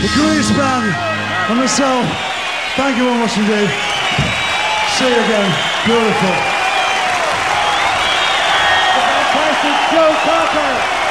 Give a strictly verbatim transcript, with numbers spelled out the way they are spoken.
the greatest band, and myself. Thank you very much indeed. See you again. Beautiful. The fantastic Joe Cocker.